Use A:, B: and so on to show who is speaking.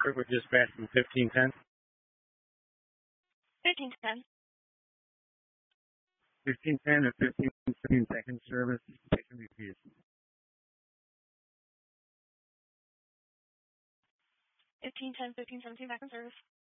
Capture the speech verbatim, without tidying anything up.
A: Kirkwood Dispatch from fifteen ten.
B: fifteen ten.
A: fifteen ten and fifteen fifteen second service. Station repeated.
B: fifteen ten, fifteen seventeen back in service.